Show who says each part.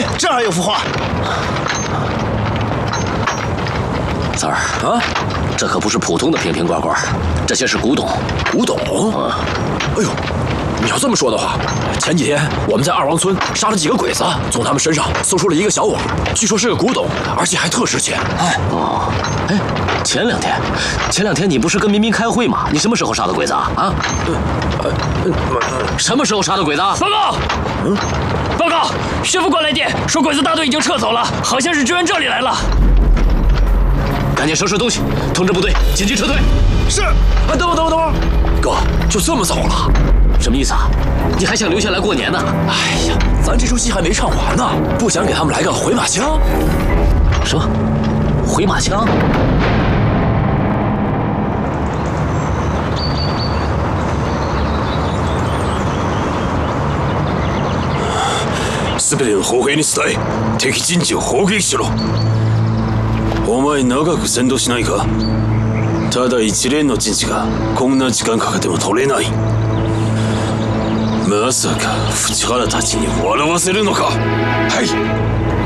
Speaker 1: 哎，这儿还有幅画。
Speaker 2: 三儿啊，这可不是普通的瓶瓶罐罐，这些是古董。
Speaker 3: 古董？哎呦，你要这么说的话，前几天我们在二王村杀了几个鬼子，从他们身上搜出了一个小碗，据说是个古董，而且还特值钱。
Speaker 2: 哎，前两天你不是跟民兵开会吗？你什么时候杀的鬼子啊？啊？什么时候杀的鬼子？
Speaker 4: 报告！报告！薛副官来电说鬼子大队已经撤走了，好像是支援这里来了。
Speaker 2: 赶紧收拾东西，通知部队紧急撤退。
Speaker 1: 是。
Speaker 3: 哎，等会儿，哥，就这么早了？
Speaker 2: 什么意思啊？你还想留下来过年呢？
Speaker 3: 哎呀，咱这出戏还没唱完呢，不想给他们来个回马枪？
Speaker 2: 什么？回马枪？
Speaker 5: すべての砲兵に伝え、敵陣地を砲撃しろ。お前長く戦闘しないか？ただ一連の陣地がこんな時間かけても取れない。まさか淵原たちに笑わせるのか？はい。